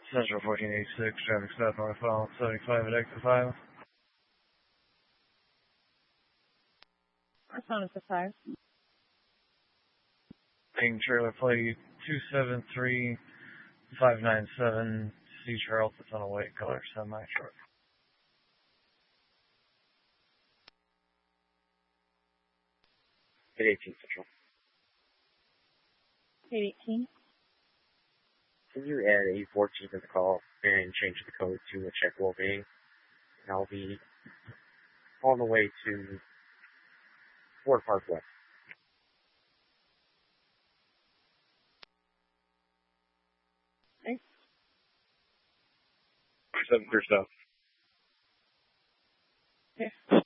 Central 1486, traffic stop northbound 75 at exit 5. Northbound at 5. Being trailer plate 273597, C. Charles, it's on a white color semi-truck. 818 Central. 818. Can you add 814 to the call and change the code to a check will be? And I'll be on the way to Fort Park West. Thanks. 7 through stuff. Okay.